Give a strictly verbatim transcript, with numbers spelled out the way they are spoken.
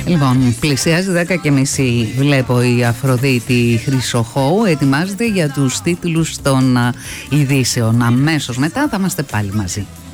Λοιπόν, πλησιάζει δέκα και μισή. Βλέπω η Αφροδίτη Χρυσοχώου ετοιμάζεται για τους τίτλους των ειδήσεων. Αμέσως μετά θα είμαστε πάλι μαζί.